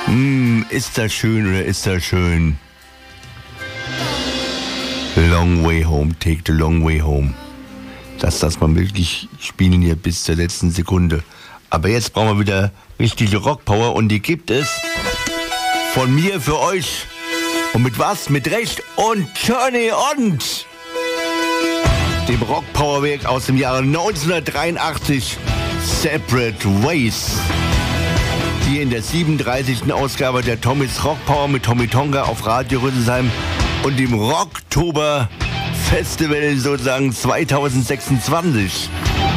Ist das schön oder ist das schön? Long way home, take the long way home. Das wir wirklich spielen hier bis zur letzten Sekunde. Aber jetzt brauchen wir wieder richtige Rockpower und die gibt es von mir für euch. Und mit was? Mit Recht und Johnny und dem Rockpowerwerk aus dem Jahre 1983, Separate Ways. Hier in der 37. Ausgabe der Tommys Rockpower mit Tommy Tonga auf Radio Rüsselsheim und dem Rocktober Festival sozusagen 2026.